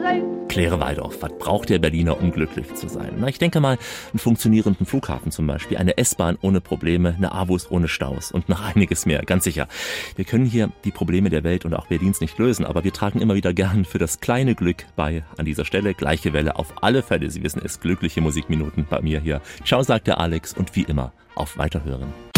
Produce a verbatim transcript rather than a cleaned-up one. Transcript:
Claire Waldoff, was braucht der Berliner, um glücklich zu sein? Na, ich denke mal, einen funktionierenden Flughafen zum Beispiel, eine S-Bahn ohne Probleme, eine A W U S ohne Staus und noch einiges mehr, ganz sicher. Wir können hier die Probleme der Welt und auch Berlins nicht lösen, aber wir tragen immer wieder gern für das kleine Glück bei. An dieser Stelle gleiche Welle auf alle Fälle. Sie wissen es, glückliche Musikminuten bei mir hier. Ciao, sagt der Alex und wie immer auf Weiterhören.